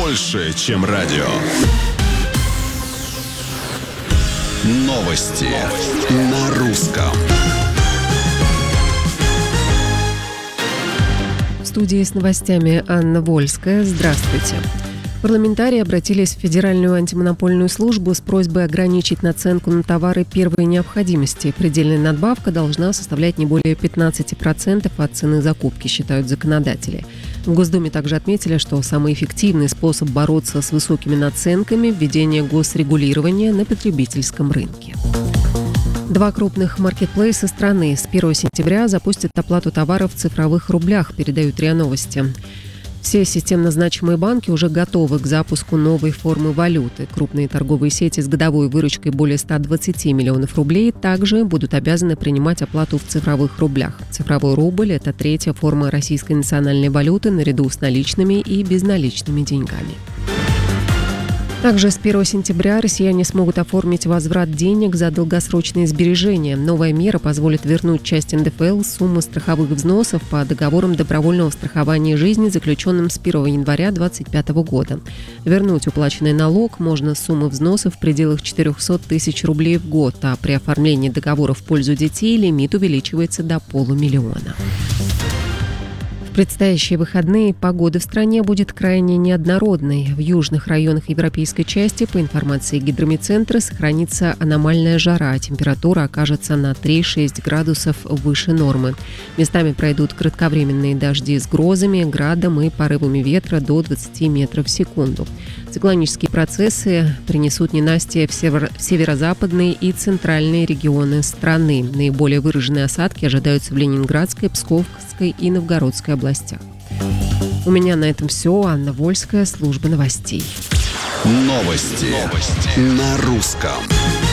больше, чем радио. Новости на русском. В студии с новостями Анна Вольская. Здравствуйте. Парламентарии обратились в Федеральную антимонопольную службу с просьбой ограничить наценку на товары первой необходимости. Предельная надбавка должна составлять не более 15% от цены закупки, считают законодатели. В Госдуме также отметили, что самый эффективный способ бороться с высокими наценками – введение госрегулирования на потребительском рынке. Два крупных маркетплейса страны с 1 сентября запустят оплату товаров в цифровых рублях, передают РИА Новости. Все системно значимые банки уже готовы к запуску новой формы валюты. Крупные торговые сети с годовой выручкой более 120 миллионов рублей также будут обязаны принимать оплату в цифровых рублях. Цифровой рубль – это третья форма российской национальной валюты наряду с наличными и безналичными деньгами. Также с 1 сентября россияне смогут оформить возврат денег за долгосрочные сбережения. Новая мера позволит вернуть часть НДФЛ суммы страховых взносов по договорам добровольного страхования жизни, заключенным с 1 января 2025 года. Вернуть уплаченный налог можно с суммы взносов в пределах 400 тысяч рублей в год, а при оформлении договора в пользу детей лимит увеличивается до 500 000. В предстоящие выходные погода в стране будет крайне неоднородной. В южных районах европейской части, по информации гидрометцентра, сохранится аномальная жара. Температура окажется на 3-6 градусов выше нормы. Местами пройдут кратковременные дожди с грозами, градом и порывами ветра до 20 метров в секунду. Циклонические процессы принесут ненастье в северо-западные и центральные регионы страны. Наиболее выраженные осадки ожидаются в Ленинградской, Псковской и Новгородской областях. У меня на этом все. Анна Вольская, служба новостей. Новости на русском.